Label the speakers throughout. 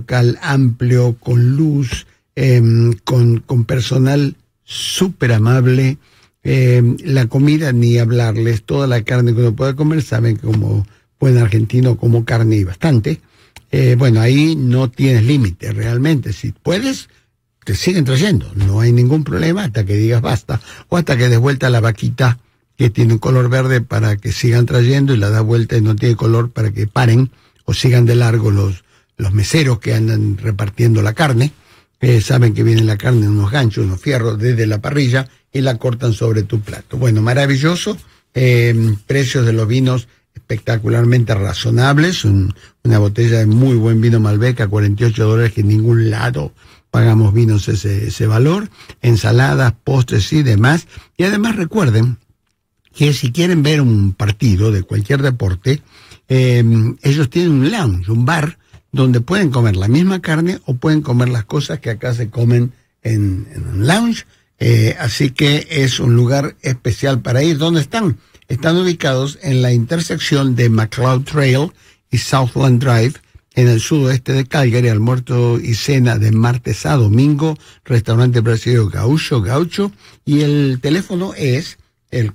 Speaker 1: local amplio, con luz, con personal súper amable. La comida, ni hablarles, toda la carne que uno pueda comer, saben que como buen argentino como carne y bastante. Bueno, ahí no tienes límite realmente. Si puedes, te siguen trayendo, no hay ningún problema hasta que digas basta, o hasta que des vuelta la vaquita que tiene un color verde para que sigan trayendo, y la da vuelta y no tiene color para que paren o sigan de largo los meseros que andan repartiendo la carne. Saben que viene la carne en unos ganchos, unos fierros desde la parrilla, y la cortan sobre tu plato. Bueno, maravilloso. Precios de los vinos espectacularmente razonables. Una botella de muy buen vino Malbec a $48, que en ningún lado pagamos vinos ese valor. Ensaladas, postres y demás. Y además recuerden que si quieren ver un partido de cualquier deporte, ellos tienen un lounge, un bar, donde pueden comer la misma carne o pueden comer las cosas que acá se comen en un lounge. Así que es un lugar especial para ir. ¿Dónde están? Están ubicados en la intersección de McLeod Trail y Southland Drive, en el sudoeste de Calgary. Almuerzo y cena de martes a domingo, restaurante brasileño Gaucho, y el teléfono es el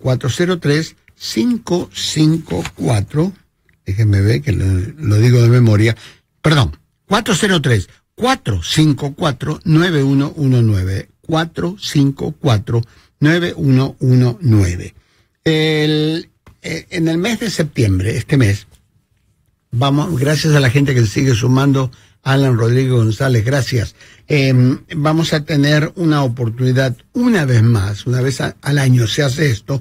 Speaker 1: 403-554, déjenme ver que lo digo de memoria, 453-454-9119, 454-9119. En el mes de septiembre, este mes, vamos, gracias a la gente que se sigue sumando, Alan Rodrigo González, gracias. Vamos a tener una oportunidad una vez más, una vez al año se hace esto,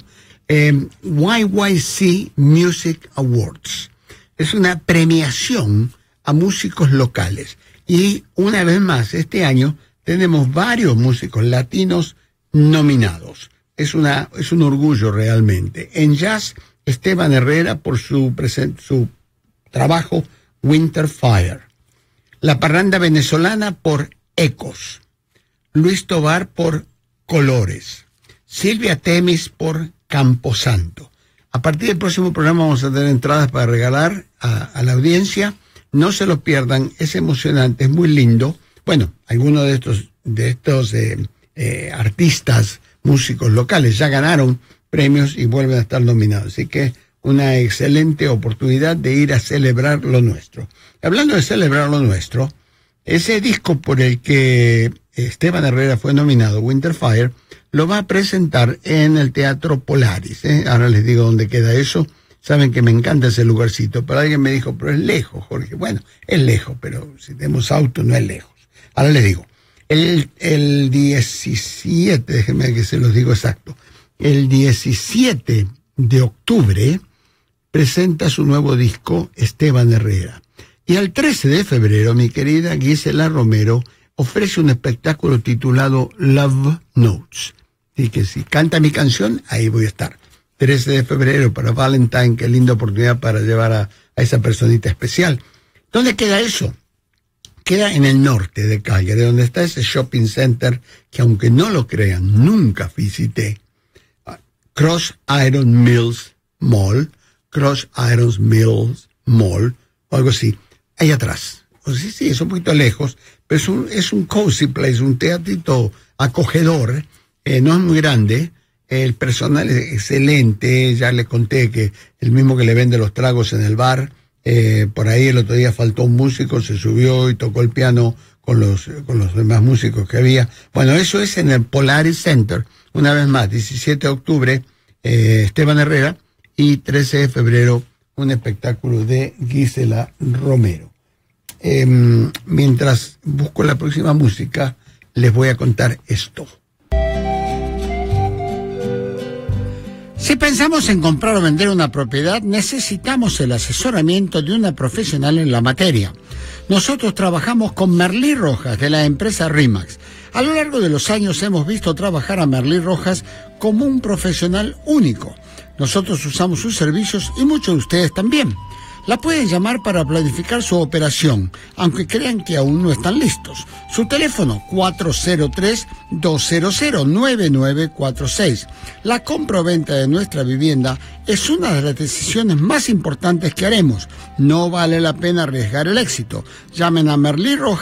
Speaker 1: YYC Music Awards. Es una premiación a músicos locales. Y una vez más, este año tenemos varios músicos latinos nominados. Es un orgullo realmente. En jazz, Esteban Herrera por su trabajo Winter Fire. La parranda venezolana por Ecos. Luis Tovar por Colores. Silvia Temis por Camposanto. A partir del próximo programa vamos a tener entradas para regalar a la audiencia. No se lo pierdan, es emocionante, es muy lindo. Bueno, algunos de estos artistas, músicos locales ya ganaron premios y vuelven a estar nominados. Así que una excelente oportunidad de ir a celebrar lo nuestro. Hablando de celebrar lo nuestro, ese disco por el que Esteban Herrera fue nominado, Winter Fire, lo va a presentar en el Teatro Polaris. Ahora les digo dónde queda eso. Saben que me encanta ese lugarcito, pero alguien me dijo, pero es lejos, Jorge. Bueno, es lejos, pero si tenemos auto no es lejos. Ahora les digo, el 17, déjenme que se los digo exacto, el 17 de octubre presenta su nuevo disco Esteban Herrera. Y al 13 de febrero, mi querida Gisela Romero ofrece un espectáculo titulado Love Notes. Y que si canta mi canción, ahí voy a estar. 13 de febrero para Valentine, qué linda oportunidad para llevar a esa personita especial. ¿Dónde queda eso? Queda en el norte de Calgary, donde está ese shopping center que, aunque no lo crean, nunca visité. Cross Iron Mills Mall, o algo así, ahí atrás. O sea, sí, es un poquito lejos, pero es un cozy place, un teatrito acogedor, no es muy grande. El personal es excelente, ya les conté que el mismo que le vende los tragos en el bar, por ahí el otro día faltó un músico, se subió y tocó el piano con los demás músicos que había. Bueno, eso es en el Polaris Center, una vez más, 17 de octubre, Esteban Herrera, y 13 de febrero, un espectáculo de Gisela Romero. Mientras busco la próxima música, les voy a contar esto. Si pensamos en comprar o vender una propiedad, necesitamos el asesoramiento de una profesional en la materia. Nosotros trabajamos con Merlí Rojas, de la empresa RE/MAX. A lo largo de los años hemos visto trabajar a Merlí Rojas como un profesional único. Nosotros usamos sus servicios y muchos de ustedes también. La pueden llamar para planificar su operación, aunque crean que aún no están listos. Su teléfono 403-200-9946. La compra o venta de nuestra vivienda es una de las decisiones más importantes que haremos. No vale la pena arriesgar el éxito. Llamen a Merlí Rojas